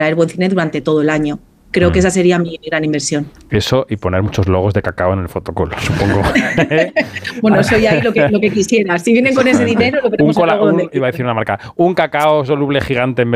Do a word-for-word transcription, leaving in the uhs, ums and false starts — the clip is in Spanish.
el buen cine durante todo el año. Creo mm. que esa sería mi gran inversión. Eso y poner muchos logos de cacao en el fotocolo, supongo. Bueno, soy ahí lo que, lo que quisiera. Si vienen con ese dinero, lo ponemos un cola, un, iba a decir una marca. Un cacao soluble gigante en